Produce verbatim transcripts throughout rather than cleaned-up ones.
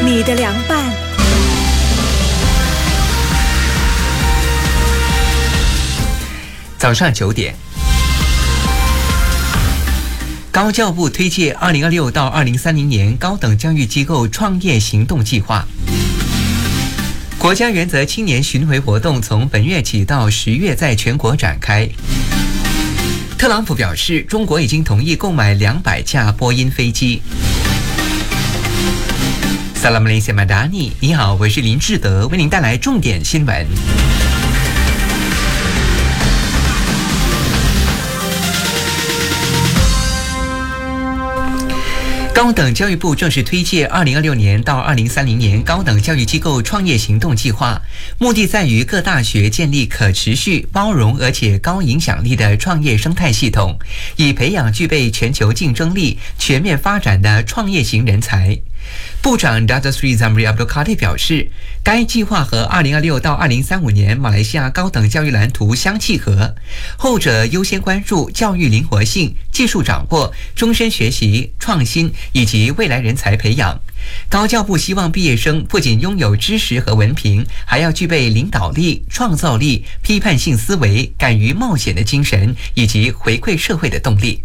你的凉拌。 早上九点，高教部推介二零二六到二零三零年高等教育机构创业行动计划。国家原则青年巡回活动从本月起到十月在全国展开。特朗普表示，中国已经同意购买两百架波音飞机。萨拉姆雷西马达尼，你好，我是林志德，为您带来重点新闻。高等教育部正式推介二零二六年到二零三零年高等教育机构创业行动计划，目的在于各大学建立可持续、包容而且高影响力的创业生态系统，以培养具备全球竞争力、全面发展的创业型人才。部长 Datuk Seri Zamri Abdul Kadir 表示，该计划和二零二六到二零三五年马来西亚高等教育蓝图相契合，后者优先关注教育灵活性、技术掌握、终身学习、创新以及未来人才培养。高教部希望毕业生不仅拥有知识和文凭，还要具备领导力、创造力、批判性思维、敢于冒险的精神，以及回馈社会的动力。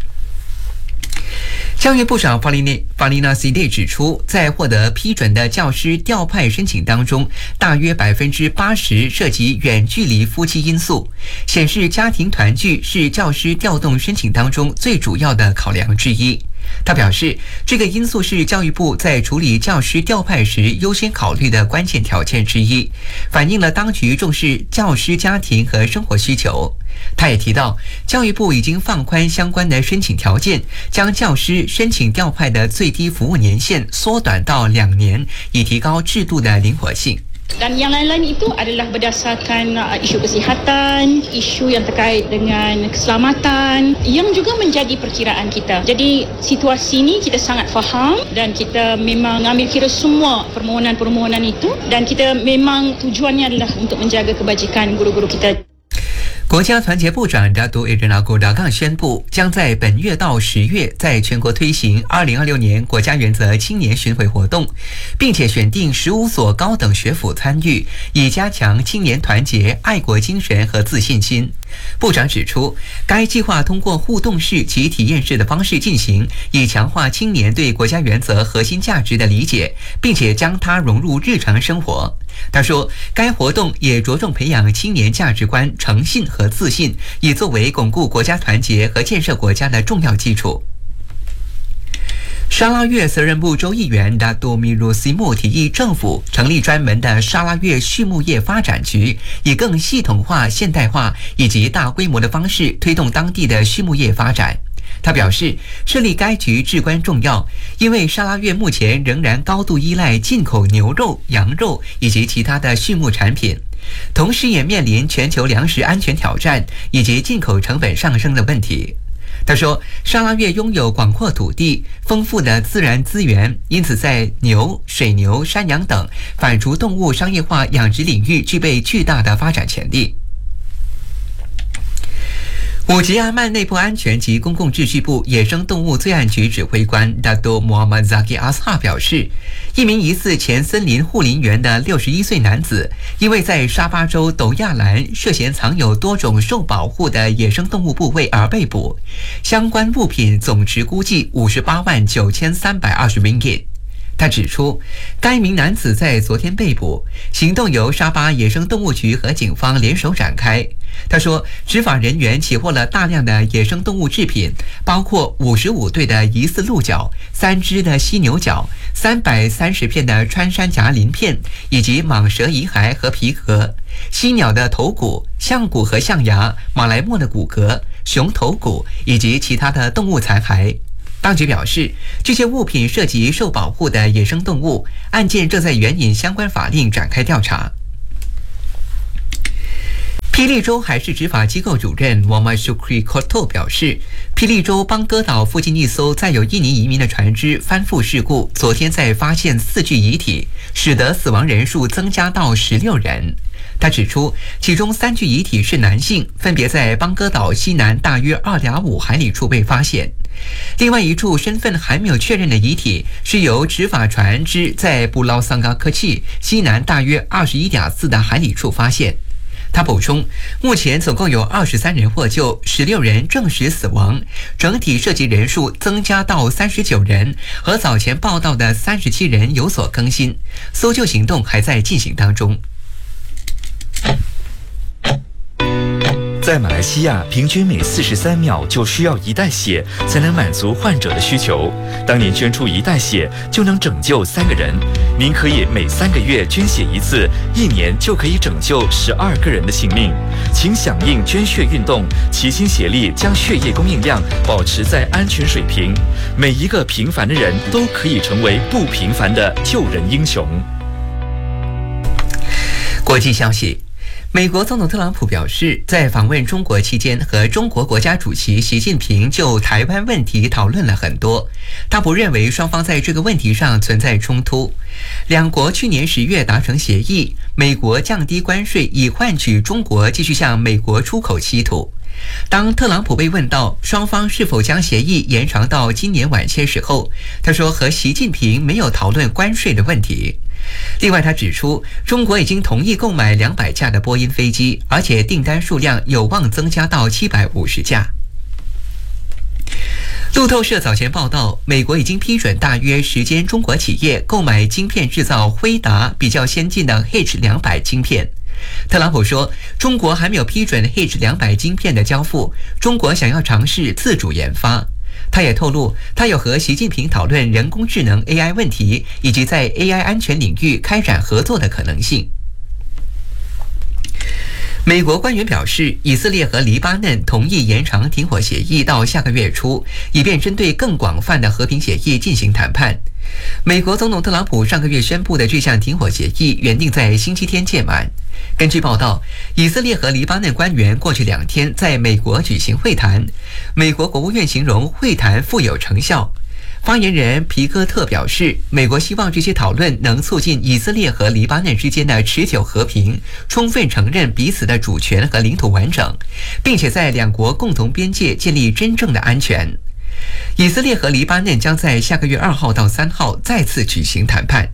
教育部长法里内法里纳西内指出，在获得批准的教师调派申请当中，大约百分之八十涉及远距离夫妻因素，显示家庭团聚是教师调动申请当中最主要的考量之一。他表示，这个因素是教育部在处理教师调派时优先考虑的关键条件之一，反映了当局重视教师家庭和生活需求。他也提到，教育部已经放宽相关的申请条件，将教师申请调派的最低服务年限缩短到两年，以提高制度的灵活性。 Dan yang lain-lain itu adalah berdasarkan uh, isu kesihatan, isu yang terkait dengan keselamatan yang juga menjadi perkiraan kita. Jadi situasi ini kita sangat faham dan kita memang ambil kira semua permohonan-permohonan itu dan kita memang tujuannya adalah untuk menjaga kebajikan guru-guru kita. 国家团结部长达杜伊仁阿古达杠宣布，将在本月到十月在全国推行二零二六年国家原则青年巡回活动，并且选定十五所高等学府参与，以加强青年团结、爱国精神和自信心。部长指出，该计划通过互动式及体验式的方式进行，以强化青年对国家原则核心价值的理解，并且将它融入日常生活。他说，该活动也着重培养青年价值观、诚信和自信，以作为巩固国家团结和建设国家的重要基础。沙拉越责任部州议员达多米鲁西木提议政府成立专门的沙拉越畜牧业发展局，以更系统化、现代化以及大规模的方式推动当地的畜牧业发展。他表示，设立该局至关重要，因为沙拉越目前仍然高度依赖进口牛肉、羊肉以及其他的畜牧产品，同时也面临全球粮食安全挑战以及进口成本上升的问题。他说，沙拉越拥有广阔土地、丰富的自然资源，因此在牛、水牛、山羊等反刍动物商业化养殖领域具备巨大的发展潜力。五吉阿曼内部安全及公共秩序部野生动物罪案局指挥官达多穆罕默扎基阿斯哈表示，一名疑似前森林护林员的六十一岁男子，因为在沙巴州斗亚兰涉嫌藏有多种受保护的野生动物部位而被捕，相关物品总值估计五十八万九千三百二十 ringgit。他指出，该名男子在昨天被捕，行动由沙巴野生动物局和警方联手展开。他说，执法人员起获了大量的野生动物制品，包括五十五对的疑似鹿角、三只的犀牛角、三百三十片的穿山甲鳞片，以及蟒蛇遗骸和皮革、犀鸟的头骨、象骨和象牙、马来貘的骨骼、熊头骨以及其他的动物残骸。当局表示，这些物品涉及受保护的野生动物，案件正在援引相关法令展开调查。霹雳州海事执法机构主任 Muhammad Shukri Koto 表示，霹雳州邦哥岛附近一艘载有印尼移民的船只翻覆事故，昨天在发现四具遗体，使得死亡人数增加到十六人。他指出，其中三具遗体是男性，分别在邦哥岛西南大约二点五海里处被发现。 另外一处身份还没有确认的遗体是由执法船只在布劳桑嘎科契西南大约二十一点四的海里处发现。他补充，目前总共有二十三人获救，十六人证实死亡，整体涉及人数增加到三十九人，和早前报道的三十七人有所更新。搜救行动还在进行当中。 在马来西亚，平均每四十三秒就需要一袋血才能满足患者的需求。当您捐出一袋血，就能拯救三个人。您可以每三个月捐血一次，一年就可以拯救十二个人的性命。请响应捐血运动，齐心协力将血液供应量保持在安全水平。每一个平凡的人都可以成为不平凡的救人英雄。 国际消息。美国总统特朗普表示，在访问中国期间和中国国家主席习近平就台湾问题讨论了很多。他不认为双方在这个问题上存在冲突。两国去年十月达成协议，美国降低关税以换取中国继续向美国出口稀土。当特朗普被问到双方是否将协议延长到今年晚些时候，他说和习近平没有讨论关税的问题。另外，他指出，中国已经同意购买两百架的波音飞机，而且订单数量有望增加到七百五十架。路透社早前报道，美国已经批准大约十间中国企业购买晶片制造辉达比较先进的 H 两百 晶片。特朗普说，中国还没有批准 H 两百 晶片的交付，中国想要尝试自主研发。他也透露，他有和习近平讨论人工智能 A I 问题，以及在 A I 安全领域开展合作的可能性。美国官员表示，以色列和黎巴嫩同意延长停火协议到下个月初，以便针对更广泛的和平协议进行谈判。美国总统特朗普上个月宣布的这项停火协议原定在星期天届满。根据报道，以色列和黎巴嫩官员过去两天在美国举行会谈，美国国务院形容会谈富有成效。发言人皮戈特表示，美国希望这些讨论能促进以色列和黎巴嫩之间的持久和平，充分承认彼此的主权和领土完整，并且在两国共同边界建立真正的安全。以色列和黎巴嫩将在下个月二号到三号再次举行谈判。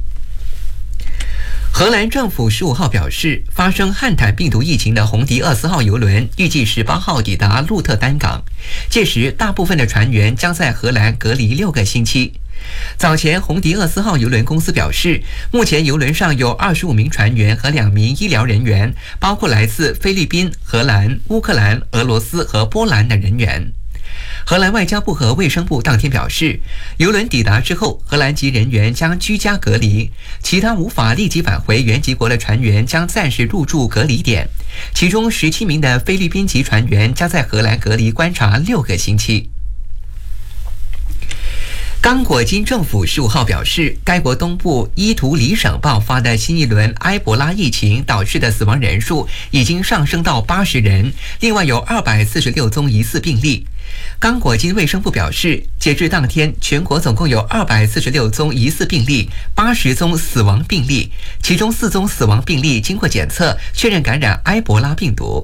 荷兰政府十五号表示，发生汉坦病毒疫情的红迪厄斯号邮轮预计十八号抵达鹿特丹港，届时大部分的船员将在荷兰隔离六个星期。早前，红迪厄斯号邮轮公司表示，目前邮轮上有二十五名船员和两名医疗人员，包括来自菲律宾、荷兰、乌克兰、俄罗斯和波兰的人员。荷兰外交部和卫生部当天表示，邮轮抵达之后，荷兰籍人员将居家隔离，其他无法立即返回原籍国的船员将暂时入住隔离点，其中十七名的菲律宾籍船员将在荷兰隔离观察六个星期。刚果金政府十五号表示，该国东部伊图里省爆发的新一轮埃博拉疫情导致的死亡人数已经上升到八十人，另外有二百四十六宗疑似病例。刚果金卫生部表示，截至当天，全国总共有二百四十六宗疑似病例，八十宗死亡病例，其中四宗死亡病例经过检测确认感染埃博拉病毒。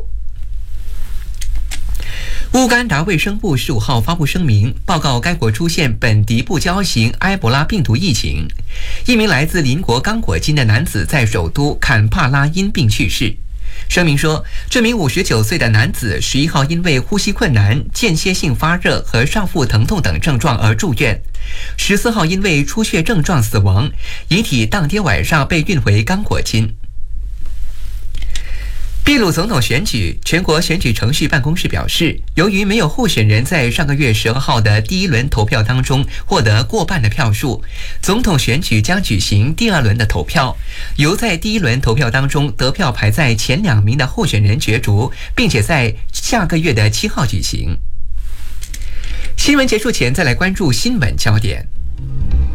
乌干达卫生部十五号发布声明，报告该国出现本地不交型埃博拉病毒疫情。一名来自邻国刚果金的男子在首都坎帕拉因病去世。声明说，这名五十九岁的男子十一号因为呼吸困难、间歇性发热和上腹疼痛等症状而住院，十四号因为出血症状死亡，遗体当天晚上被运回刚果金。秘鲁总统选举，全国选举程序办公室表示，由于没有候选人在上个月十二号的第一轮投票当中获得过半的票数，总统选举将举行第二轮的投票，由在第一轮投票当中得票排在前两名的候选人角逐，并且在下个月的七号举行。新闻结束前，再来关注新闻焦点。